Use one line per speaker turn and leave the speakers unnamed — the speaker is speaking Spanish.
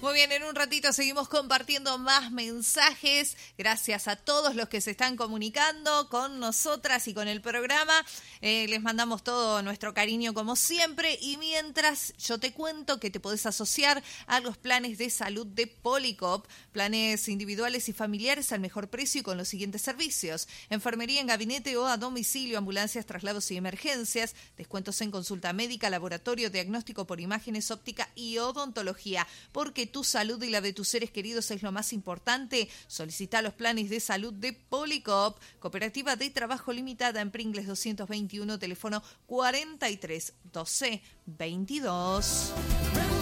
Muy bien, en un ratito seguimos compartiendo más mensajes. Gracias a todos los que se están comunicando con nosotras y con el programa. Les mandamos todo nuestro cariño como siempre. Y mientras yo te cuento que te podés asociar a los planes de salud de Policop. Planes individuales y familiares al mejor precio y con los siguientes servicios. Enfermería en gabinete o a domicilio, ambulancias, traslados y emergencias. Descuentos en consulta médica, laboratorio, diagnóstico por imágenes, óptica y odontología. Porque tu salud y la de tus seres queridos es lo más importante. Solicita los planes de salud de Policop, Cooperativa de Trabajo Limitada en Pringles 221, teléfono 43 12 22.